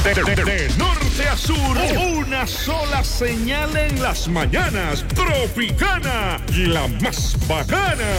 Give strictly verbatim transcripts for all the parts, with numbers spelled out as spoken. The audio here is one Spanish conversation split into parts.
De, de- de norte a sur, una sola señal en las mañanas. Tropicana, la más bacana.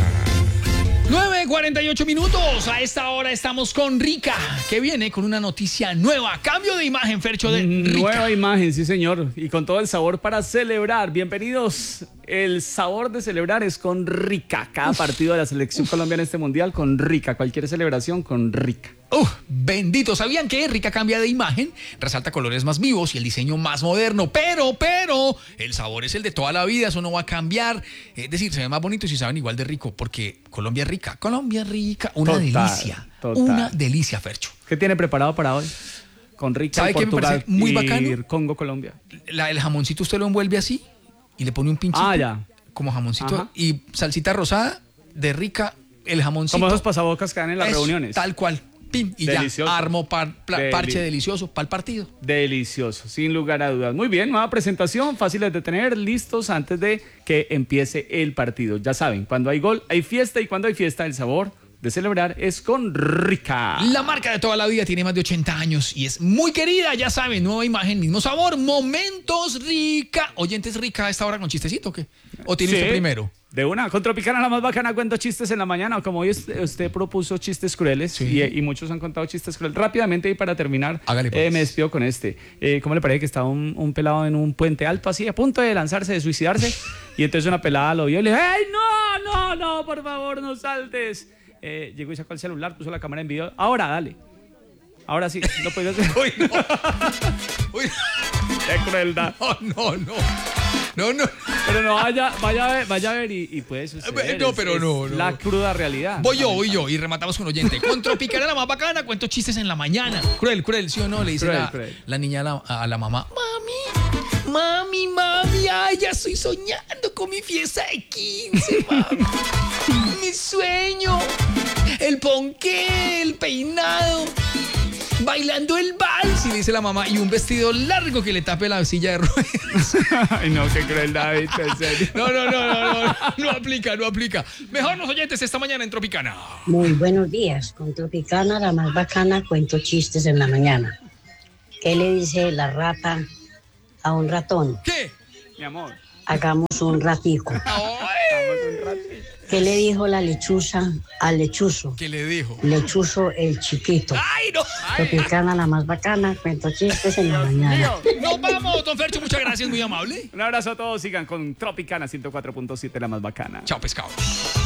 nueve cuarenta y ocho minutos. A esta hora estamos con Rica, que viene con una noticia nueva. Cambio de imagen, Fercho, de Rica. Nueva imagen, sí señor. Y con todo el sabor para celebrar. Bienvenidos. El sabor de celebrar es con Rica. Cada uf, partido de la selección uf. colombiana en este mundial con Rica. Cualquier celebración con Rica. Uf, bendito. ¿Sabían que Rica cambia de imagen? Resalta colores más vivos y el diseño más moderno. Pero, pero, el sabor es el de toda la vida. Eso no va a cambiar. Es decir, se ven más bonitos y saben igual de rico. Porque Colombia es rica. Colombia es rica. Una total, delicia. Total. Una delicia, Fercho. ¿Qué tiene preparado para hoy? Con Rica, ¿sabe qué me parece muy bacano? Y Congo, Colombia. La, el jamoncito usted lo envuelve así y le pone un pinchito. Ah, ya. Como jamoncito. Ajá. Y salsita rosada de Rica, el jamoncito. Como esos pasabocas que dan en las Eso, reuniones. Tal cual. Pim, y delicioso. Ya armo par, pla, Deli- parche delicioso para el partido. Delicioso, sin lugar a dudas. Muy bien, nueva presentación, fáciles de tener, listos antes de que empiece el partido. Ya saben, cuando hay gol hay fiesta y cuando hay fiesta el sabor de celebrar es con Rica. La marca de toda la vida tiene más de ochenta años y es muy querida, ya saben, nueva imagen, mismo sabor, momentos Rica. Oyentes Rica a esta hora con chistecito, ¿o qué? ¿O tiene sí, usted primero? De una, con Tropicana la más bacana cuento chistes en la mañana. Como hoy usted, usted propuso chistes crueles sí. y, y muchos han contado chistes crueles. Rápidamente y para terminar, Hágale, pues. eh, me despido con este. Eh, ¿Cómo le parece que estaba un, un pelado en un puente alto así, a punto de lanzarse, de suicidarse? Y entonces una pelada lo vio y le dijo, ¡ay, no, no, no, por favor, no saltes! Eh, llegó y sacó el celular, puso la cámara en video. Ahora, dale. Ahora sí, lo puedo hacer. Uy, no. Uy. Qué crueldad. No, no, no. No, no. Pero no, vaya, vaya a ver, vaya a ver y, y puede suceder. No, pero es, no, es no. La cruda realidad. Voy yo, voy yo y rematamos con oyente. Con Tropicana la más bacana, cuento chistes en la mañana. Cruel, cruel, ¿sí o no? Le dice cruel, la, cruel. la niña a la, a la mamá. Mami, mami, mami, ay, ya estoy soñando con mi fiesta de quince, mami. Mi sueño, el ponqué, el peinado, bailando el vals, y le dice la mamá, y un vestido largo que le tape la silla de ruedas. Ay, no, qué crueldad, en serio. No, no, no, no, no, no aplica, no aplica. Mejor los oyentes esta mañana en Tropicana. Muy buenos días, con Tropicana, la más bacana, cuento chistes en la mañana. ¿Qué le dice la rata a un ratón? ¿Qué? Mi amor. Hagamos un ratico. ¿Qué le dijo la lechuza al lechuzo? ¿Qué le dijo? Lechuzo el chiquito. ¡Ay, no! Tropicana la más bacana, cuento chistes en la mañana. Nos vamos, don Fercho, muchas gracias, muy amable. Un abrazo a todos, sigan con Tropicana ciento cuatro punto siete, la más bacana. Chao, pescado.